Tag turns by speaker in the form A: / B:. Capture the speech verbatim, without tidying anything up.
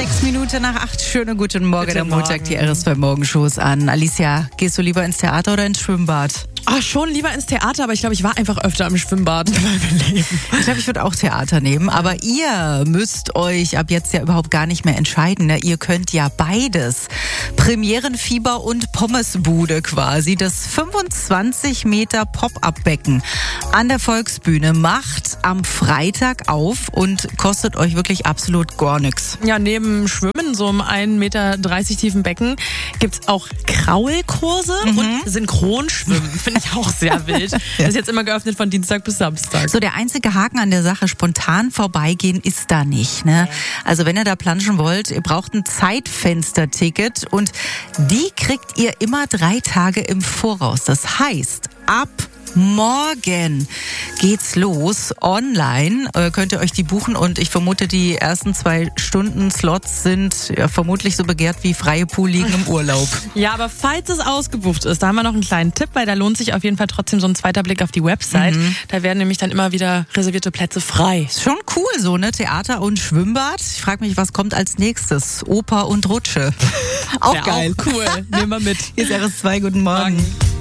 A: Sechs Minuten nach acht. Schönen guten Morgen.
B: Guten
A: Am Montag
B: Morgen.
A: die R S zwei-Morgenshows an. Alicia, gehst du lieber ins Theater oder ins Schwimmbad?
B: Ach, schon lieber ins Theater, aber ich glaube, ich war einfach öfter im Schwimmbad in meinem Leben.
A: Ich glaube, ich würde auch Theater nehmen. Aber ihr müsst euch ab jetzt ja überhaupt gar nicht mehr entscheiden. Ne? Ihr könnt ja beides. Premierenfieber und Pommesbude quasi. Das fünfundzwanzig Meter Pop-Up-Becken an der Volksbühne macht am Freitag auf und kostet euch wirklich absolut gar nichts.
B: Ja, neben Schwimmen, so im ein Meter dreißig tiefen Becken, gibt's auch Kraulkurse
A: Mhm.
B: und Synchronschwimmen. Finde ich auch sehr wild. Das ist jetzt immer geöffnet von Dienstag bis Samstag.
A: So, der einzige Haken an der Sache, spontan vorbeigehen ist da nicht. Ne? Also wenn ihr da planschen wollt, ihr braucht ein Zeitfensterticket und die kriegt ihr immer drei Tage im Voraus. Das heißt, ab morgen geht's los. Online äh, könnt ihr euch die buchen und ich vermute, die ersten zwei Stunden Slots sind ja, vermutlich so begehrt wie freie Poolliegen im Urlaub.
B: Ja, aber falls es ausgebucht ist, da haben wir noch einen kleinen Tipp, weil da lohnt sich auf jeden Fall trotzdem so ein zweiter Blick auf die Website. Mhm. Da werden nämlich dann immer wieder reservierte Plätze frei.
A: Ist schon cool so, ne? Theater und Schwimmbad. Ich frage mich, was kommt als nächstes? Oper und Rutsche. Auch
B: Wär
A: geil.
B: Auch cool. Nehmen wir mit.
A: Hier ist R S zwei, guten Morgen.
B: Morgen.